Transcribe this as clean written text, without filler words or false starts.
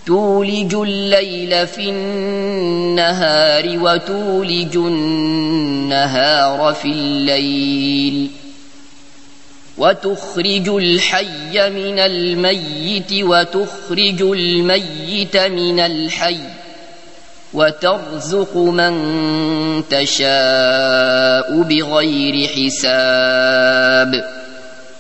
تولج الليل في النهار وتولج النهار في الليل وتخرج الحي من الميت وتخرج الميت من الحي وترزق من تشاء بغير حساب